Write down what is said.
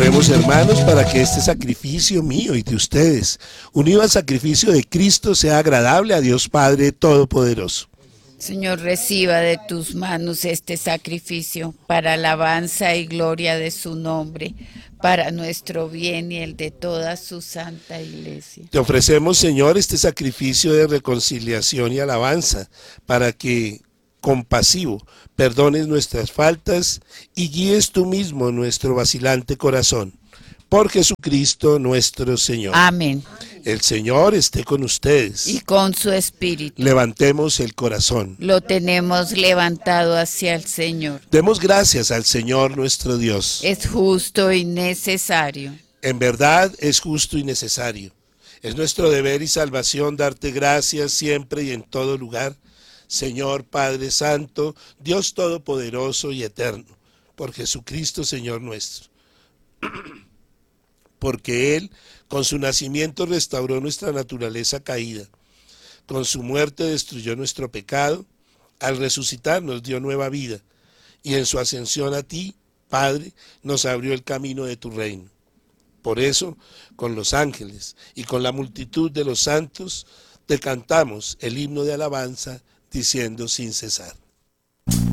Oremos, hermanos, para que este sacrificio mío y de ustedes, unido al sacrificio de Cristo, sea agradable a Dios Padre Todopoderoso. Señor, reciba de tus manos este sacrificio para alabanza y gloria de su nombre, para nuestro bien y el de toda su santa iglesia. Te ofrecemos, Señor, este sacrificio de reconciliación y alabanza, para que, compasivo, perdones nuestras faltas y guíes tú mismo nuestro vacilante corazón. Por Jesucristo nuestro Señor. Amén. El Señor esté con ustedes. Y con su espíritu. Levantemos el corazón. Lo tenemos levantado hacia el Señor. Demos gracias al Señor nuestro Dios. Es justo y necesario. En verdad es justo y necesario. Es nuestro deber y salvación darte gracias siempre y en todo lugar, Señor Padre Santo, Dios Todopoderoso y Eterno, por Jesucristo Señor nuestro. Porque Él, con su nacimiento, restauró nuestra naturaleza caída. Con su muerte destruyó nuestro pecado. Al resucitar nos dio nueva vida. Y en su ascensión a ti, Padre, nos abrió el camino de tu reino. Por eso, con los ángeles y con la multitud de los santos, te cantamos el himno de alabanza, diciendo sin cesar.